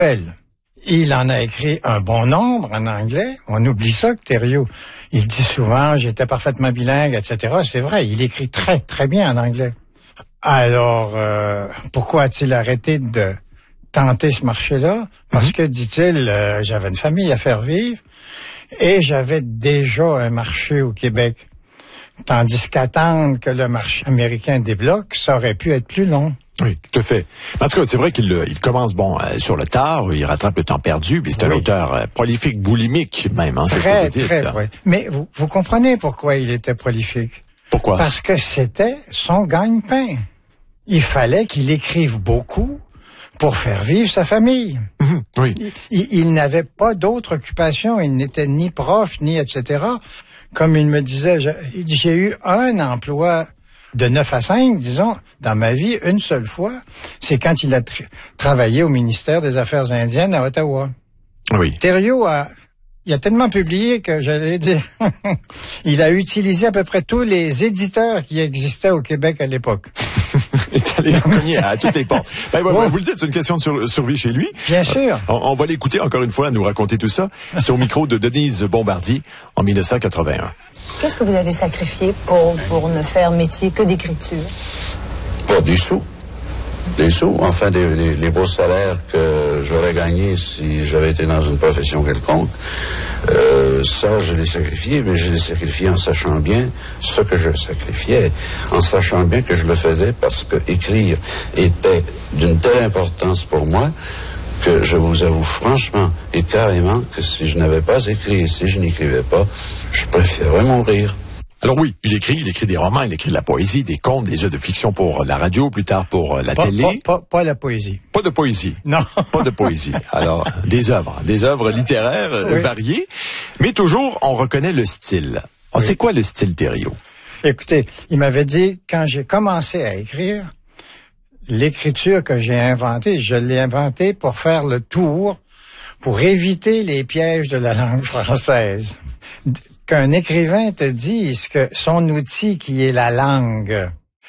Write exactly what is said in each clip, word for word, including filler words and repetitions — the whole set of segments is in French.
Elle. Il en a écrit un bon nombre en anglais. On oublie ça que Thériault, il dit souvent, j'étais parfaitement bilingue, et cetera. C'est vrai, il écrit très, très bien en anglais. Alors, euh, pourquoi a-t-il arrêté de tenter ce marché-là? Parce mm-hmm. que, dit-il, euh, j'avais une famille à faire vivre et j'avais déjà un marché au Québec. Tandis qu'attendre que le marché américain débloque, ça aurait pu être plus long. Oui, tout à fait. En tout cas, c'est vrai qu'il il commence bon euh, sur le tard, il rattrape le temps perdu, puis c'est oui. un auteur euh, prolifique, boulimique même, hein, c'est ce que vous dites. Très, oui. Mais vous, vous comprenez pourquoi il était prolifique? Pourquoi? Parce que c'était son gagne-pain. Il fallait qu'il écrive beaucoup pour faire vivre sa famille. Mmh, oui. Il, il, il n'avait pas d'autre occupation, il n'était ni prof, ni et cetera. Comme il me disait, j'ai eu un emploi de neuf à cinq, disons, dans ma vie, une seule fois, c'est quand il a tra- travaillé au ministère des Affaires indiennes à Ottawa. Oui. Thériault a, il a tellement publié que j'allais dire, il a utilisé à peu près tous les éditeurs qui existaient au Québec à l'époque. Il est allé cogner à toutes les portes. Ben, ben, ouais. Vous le dites, c'est une question de sur, survie chez lui. Bien sûr. On, on va l'écouter encore une fois nous raconter tout ça sur le micro de Denise Bombardier en dix-neuf cent quatre-vingt-un. Qu'est-ce que vous avez sacrifié pour, pour ne faire métier que d'écriture? Pour des sous. Des sous, enfin des, les, les beaux salaires que j'aurais gagnés si j'avais été dans une profession quelconque. Euh, ça, je l'ai sacrifié, mais je l'ai sacrifié en sachant bien ce que je sacrifiais, en sachant bien que je le faisais parce que écrire était d'une telle importance pour moi que je vous avoue franchement et carrément que si je n'avais pas écrit et si je n'écrivais pas, je préférerais mourir. Alors oui, il écrit, il écrit des romans, il écrit de la poésie, des contes, des œuvres de fiction pour la radio, plus tard pour la pas, télé. Pas, pas, pas la poésie. Pas de poésie. Non. Pas de poésie. Alors, des œuvres, des œuvres littéraires oui. variées, mais toujours on reconnaît le style. Alors, oui. C'est quoi le style Thériault? Écoutez, il m'avait dit, quand j'ai commencé à écrire, l'écriture que j'ai inventée, je l'ai inventée pour faire le tour, pour éviter les pièges de la langue française. Qu'un écrivain te dise que son outil qui est la langue,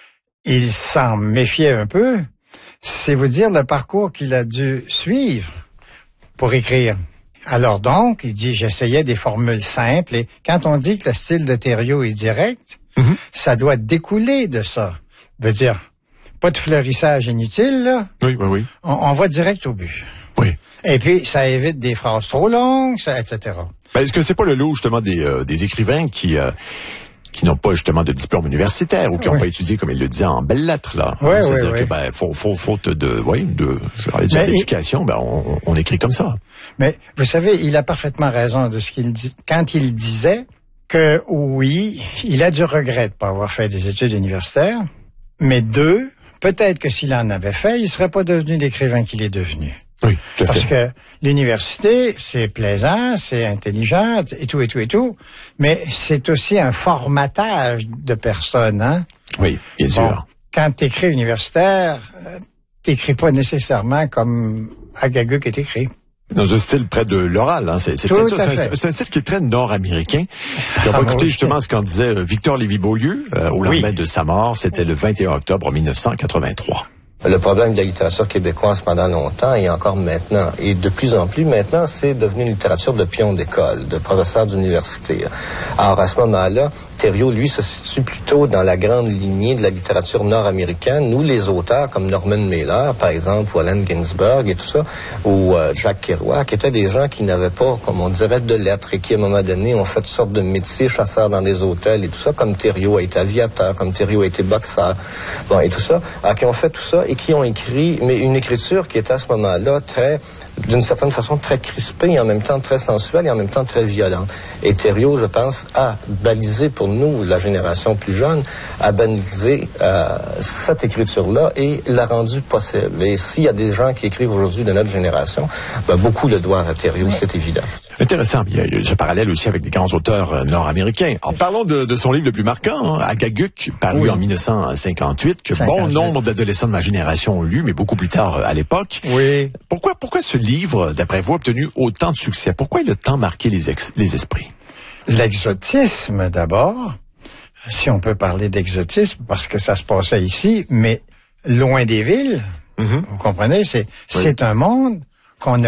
il s'en méfiait un peu, c'est vous dire le parcours qu'il a dû suivre pour écrire. Alors donc, il dit, j'essayais des formules simples, et quand on dit que le style de Thériault est direct, mm-hmm. ça doit découler de ça. Veut dire, pas de fleurissage inutile, là. Oui, oui, oui. On, on va direct au but. Oui. Et puis, ça évite des phrases trop longues, ça, et cetera. Ben, est-ce que c'est pas le lot, justement, des, euh, des écrivains qui... Euh, qui n'ont pas justement de diplôme universitaire ou qui n'ont oui. pas étudié, comme il le disait, en belles lettres, là. Oui, C'est-à-dire oui, que, oui. ben, faut, faut, faute de, oui, de, je vais dire, d'éducation, il... ben, on, on écrit comme ça. Mais, vous savez, il a parfaitement raison de ce qu'il dit. Quand il disait que, oui, il a du regret de pas avoir fait des études universitaires, mais deux, peut-être que s'il en avait fait, il serait pas devenu l'écrivain qu'il est devenu. Oui, tout à fait. Parce que l'université, c'est plaisant, c'est intelligent, et tout, et tout, et tout, mais c'est aussi un formatage de personnes, hein? Oui, bien sûr. Bon, quand t'écris universitaire, euh, t'écris pas nécessairement comme Agagook est écrit. Dans un style près de l'oral, hein. C'est, c'est, tout ça. À c'est, un, c'est un style qui est très nord-américain. Puis on va ah, écouter oui. justement ce qu'en disait Victor Lévy-Beaulieu euh, au lendemain oui. de sa mort. C'était le vingt et un octobre dix-neuf cent quatre-vingt-trois. Le problème de la littérature québécoise pendant longtemps et encore maintenant, et de plus en plus maintenant, c'est devenu une littérature de pion d'école, de professeur d'université. Alors à ce moment-là, Thériault, lui, se situe plutôt dans la grande lignée de la littérature nord-américaine. Nous, les auteurs comme Norman Mailer, par exemple, ou Allen Ginsberg et tout ça, ou euh, Jacques Kerouac, qui étaient des gens qui n'avaient pas, comme on dirait, de lettres et qui, à un moment donné, ont fait toutes sortes de métiers, chasseurs dans des hôtels et tout ça, comme Thériault a été aviateur, comme Thériault a été boxeur, bon, et tout ça, alors qui ont fait tout ça et qui ont écrit, mais une écriture qui était à ce moment-là très, d'une certaine façon, très crispée et en même temps très sensuelle et en même temps très violente. Et Thériault, je pense, a balisé pour nous, la génération plus jeune, a balisé euh, cette écriture-là et l'a rendue possible. Et s'il y a des gens qui écrivent aujourd'hui de notre génération, ben, beaucoup le doivent à Thériault, oui. C'est évident. Intéressant. Il y a ce parallèle aussi avec des grands auteurs euh, nord-américains. En parlant de, de son livre le plus marquant, hein, Agagook, paru oui. en dix-neuf cent cinquante-huit, que cinquante-huit. Bon nombre d'adolescents de ma génération ont lu, mais beaucoup plus tard euh, à l'époque. Oui. Pourquoi, pourquoi ce livre, d'après vous, a obtenu autant de succès? Pourquoi il a tant marqué les, ex- les esprits? L'exotisme, d'abord. Si on peut parler d'exotisme, parce que ça se passait ici, mais loin des villes. Mm-hmm. Vous comprenez? C'est, oui. c'est un monde qu'on a